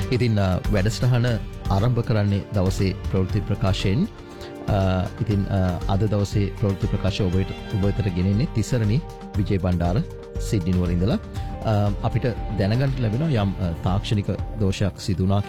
ඉතින් වැඩසටහන ආරම්භ කරන්නේ දවසේ ප්‍රවෘත්ති ප්‍රකාශයෙන්. ඉතින් අද දවසේ ප්‍රවෘත්ති ප්‍රකාශය ඔබ වෙතට ගෙනෙන්නේ තිසරණි විජේ බණ්ඩාර සිඩ්නි නුවර ඉඳලා. අපිට දැනගන්න ලැබෙනවා යම් තාක්ෂණික දෝෂයක් සිදු වුණා